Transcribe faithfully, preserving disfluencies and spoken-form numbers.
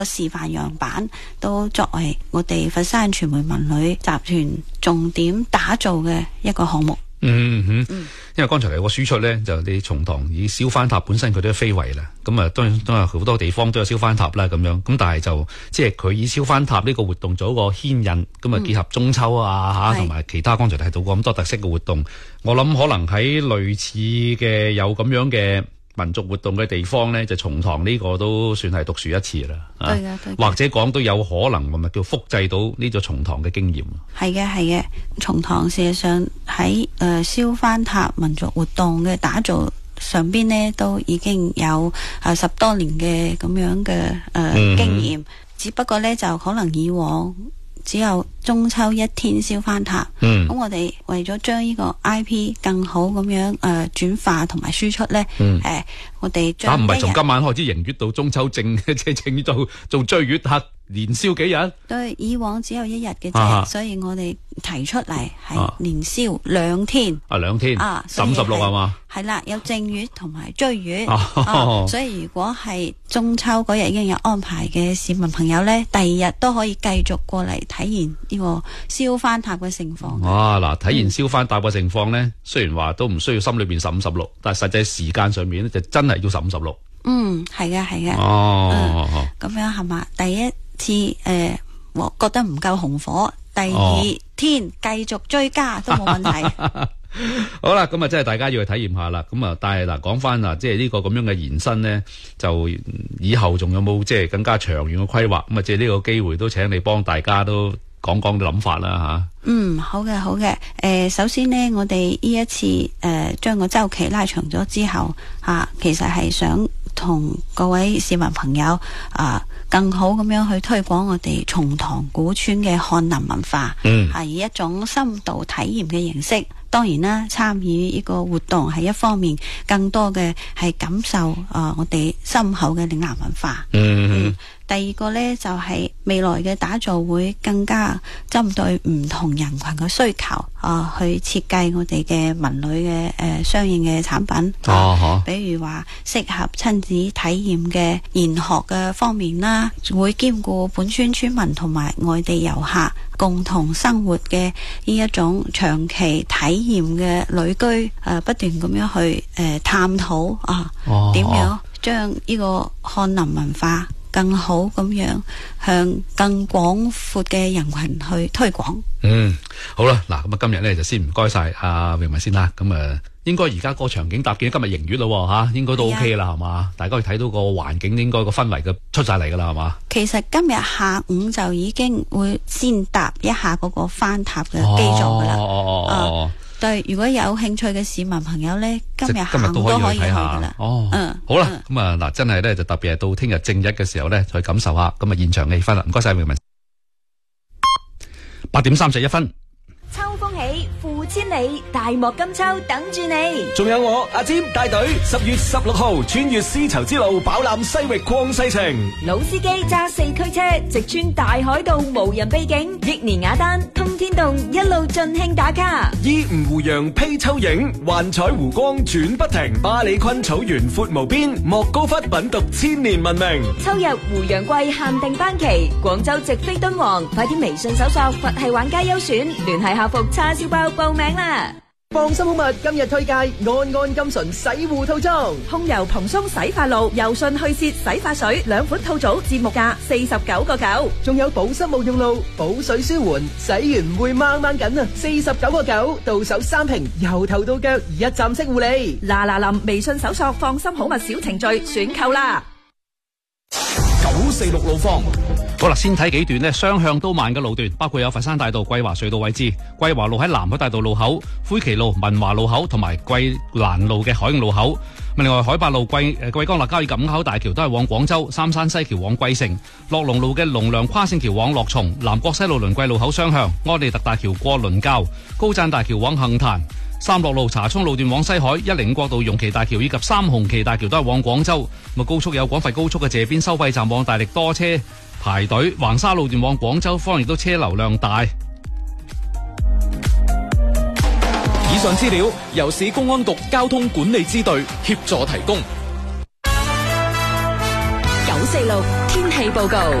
示範樣板，都作為我哋佛山傳媒文旅集團重點打造嘅一個項目。 嗯哼，嗯，因為剛才嚟個輸出咧，就你松堂以燒幡塔本身佢都非遺啦，咁啊當然都有好多地方都有燒幡塔啦咁樣，咁但係就即係佢以燒幡塔呢個活動做一個牽引，咁啊、嗯、結合中秋啊嚇，同埋其他剛才提到過咁多特色嘅活動，我諗可能喺類似嘅有咁樣嘅民族活動嘅地方咧，就松堂呢個都算係獨樹一幟啦。 對嘅，對嘅。 或者講都有可能，咪叫複製到呢個松堂嘅經驗。 係嘅，係嘅。松堂事實上喺誒燒幡塔民族活動嘅打造上邊呢，都已經有誒十多年嘅咁樣嘅誒、呃嗯、經驗。只不過呢，就可能以往只有中秋一天燒幡塔，咁、嗯、我哋為咗將呢個 I P 更好咁樣誒轉化同埋輸出咧，誒、嗯呃、我哋將唔係從今晚開始迎月到中秋正即係正做做追月客，連燒幾日？對，以往只有一日嘅啫，啊、所以我哋提出嚟係連燒兩天。啊，兩天啊，十五十六係嘛？係啦，有正月同埋追月、啊啊，所以如果係中秋嗰日已經有安排嘅市民朋友咧，第二日都可以繼續過嚟體驗呢個燒幡塔嘅盛況。哇！嗱，體驗燒幡塔嘅盛況咧，嗯、雖然話都唔需要心裏邊十五十六，但係實際時間上面咧就真係要十五十六。嗯，係嘅，係嘅。哦，咁、嗯、樣係嘛？第一次誒、呃，我覺得唔夠紅火，第二天繼續追加都冇問題。好啦，咁啊，即係大家要去體驗下啦。咁啊，但係嗱，講翻啊，即係呢個咁樣嘅延伸呢，就以後仲有冇即係更加長遠嘅規劃？咁啊，借呢個機會都請你幫大家都講講啲諗法啦吓。嗯，好嘅，好嘅。誒、呃，首先呢，我哋呢一次誒將個周期拉長咗之後，吓、啊，其實係想同各位市民朋友啊，更好咁樣去推廣我哋松堂古村嘅漢林文化。嗯，係以一種深度體驗嘅形式。當然啦，參與呢個活動係一方面，更多嘅係感受啊、呃，我哋深厚嘅嶺南文化。嗯，嗯第二個呢，就係、是、未來嘅打造會更加針對唔同人群嘅需求啊、呃，去設計我哋嘅文旅嘅誒、呃、相應嘅產品。哦、呃，比如話適合親子體驗嘅研學嘅方面啦，會兼顧本村村民同埋外地遊客共同生活嘅呢一種長期體驗嘅旅居，誒、呃、不斷咁樣去誒、呃、探討啊，點、哦、樣將呢個漢林文化更好咁樣向更廣闊嘅人群去推廣。嗯，好啦，嗱咁啊，今日咧就先唔該晒阿詠雯先啦。咁啊，應該而家個場景搭建今日迎月咯吓，應該都 OK 啦，係嘛？大家可以睇到個環境，應該個氛圍嘅出晒嚟噶啦，係嘛？其實今日下午就已經會先搭一下嗰個幡塔嘅基座噶啦。哦哦哦。啊對，如果有興趣嘅市民朋友咧，今日下午都可以去噶啦。哦，嗯，好啦，咁啊嗱，真係咧就特別係到聽日正日嘅時候咧，去感受下咁啊現場氣氛啦。唔該晒詠雯。八點三十一分。秋風起，富千里，大漠金秋等住你。仲有我阿占帶隊，十月十六號穿越絲綢之路，飽覽西域曠世情。老司機揸四驅車，直穿大海道，無人秘境，益年雅丹，通天洞，一路盡興打卡。依吳湖洋披秋影，幻彩湖光轉不停。巴里坤草原闊無邊，莫高窟品讀千年文明。秋日湖洋季限定班期，廣州直飛敦煌，快啲微信搜索佛系玩家優選，聯繫客服叉燒包報名啦！放心好物今日推介安安金純洗護套裝，控油蓬鬆洗髮露、柔順去屑洗髮水兩款套組，節目價四十九個九，仲有保濕沐浴露、補水舒緩，洗完唔會掹掹緊啊！四十九個九，到手三瓶，由頭到腳一站式護理。嗱嗱臨，微信搜索放心好物小程序選購啦！九四六路況。好啦，先睇幾段呢雙向都慢嘅路段，包括有佛山大道桂華隧道位置、桂華路喺南海大道路口、灰旗路文華路口同埋桂蘭路嘅海映路口。另外海八路桂誒桂江立交以及五口大橋都係往廣州，三山西橋往桂城，樂龍路嘅龍梁跨線橋往樂松，南國西路倫桂路口雙向，柯利特大橋過倫教，高贊大橋往杏壇。三樂路查涌路段往西海，一零五國道容旗大橋以及三紅旗大橋都係往廣州。咁高速有廣佛高速嘅謝邊收費站往大力多車排隊，橫沙路段往廣州方亦都車流量大。以上資料由市公安局交通管理支隊協助提供。九四六天氣報告。